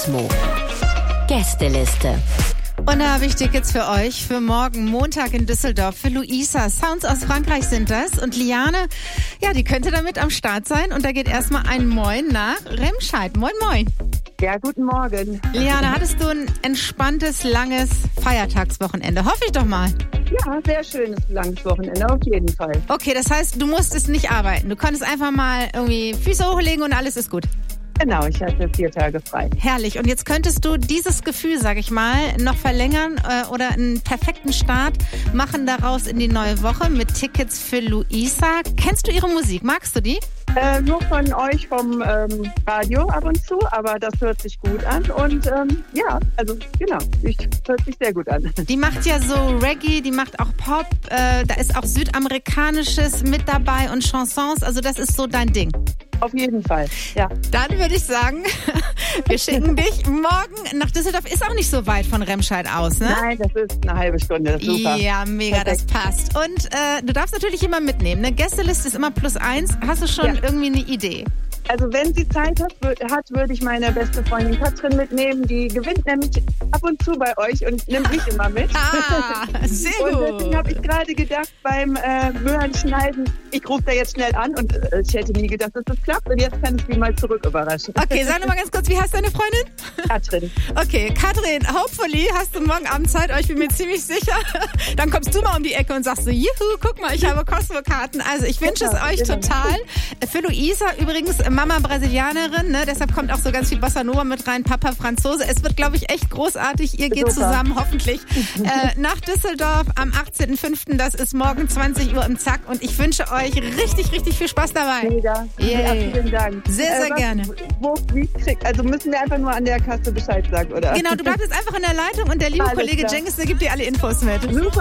Kosmo. Gästeliste. Und da habe ich Tickets für euch für morgen Montag in Düsseldorf für Luisa. Sounds aus Frankreich sind das. Und Liane, ja, die könnte damit am Start sein. Und da geht erstmal ein Moin nach Remscheid. Moin, moin. Ja, guten Morgen. Liane, hattest du ein entspanntes, langes Feiertagswochenende? Hoffe ich doch mal. Ja, sehr schönes, langes Wochenende, auf jeden Fall. Okay, das heißt, du musstest nicht arbeiten. Du konntest einfach mal irgendwie Füße hochlegen und alles ist gut. Genau, ich hatte 4 Tage frei. Herrlich. Und jetzt könntest du dieses Gefühl, sag ich mal, noch verlängern oder einen perfekten Start machen daraus in die neue Woche mit Tickets für Luisa. Kennst du ihre Musik? Magst du die? Nur von euch vom Radio ab und zu, aber das hört sich gut an. Und ja, also genau, hört sich sehr gut an. Die macht ja so Reggae, die macht auch Pop, da ist auch Südamerikanisches mit dabei und Chansons, also das ist so dein Ding. Auf jeden Fall, ja. Dann würde ich sagen, wir schicken dich morgen nach Düsseldorf. Ist auch nicht so weit von Remscheid aus, ne? Nein, das ist eine halbe Stunde, das ist super. Ja, mega, Perfekt. Das passt. Und du darfst natürlich immer mitnehmen. Eine Gästeliste ist immer +1. Hast du schon irgendwie eine Idee? Also wenn sie Zeit hat, würde ich meine beste Freundin Katrin mitnehmen. Die gewinnt nämlich ab und zu bei euch und nimmt mich immer mit. Ah, sehr gut. Und deswegen habe ich gerade gedacht beim Möhrenschneiden, ich rufe da jetzt schnell an und ich hätte nie gedacht, dass das klappt. Und jetzt kann ich sie mal zurück überraschen. Okay, sag nochmal ganz kurz, wie heißt deine Freundin? Katrin. Okay, Katrin, hopefully hast du morgen Abend Zeit, ich bin mir ziemlich sicher. Dann kommst du mal um die Ecke und sagst so, juhu, guck mal, ich habe Cosmo-Karten. Also ich wünsche es euch total. Für Luisa übrigens, Mama Brasilianerin, ne? Deshalb kommt auch so ganz viel Bossa Nova mit rein, Papa Franzose. Es wird, glaube ich, echt großartig. Ihr geht zusammen, hoffentlich, nach Düsseldorf am 18.05. Das ist morgen 20 Uhr im Zack. Und ich wünsche euch richtig, richtig viel Spaß dabei. Mega. Ja, vielen Dank. Sehr, sehr gerne. Also müssen wir einfach nur an der Kasse Bescheid sagen, oder? Genau, du bleibst jetzt einfach in der Leitung und der liebe Alles Kollege klar. Cengiz, der gibt dir alle Infos mit. Super.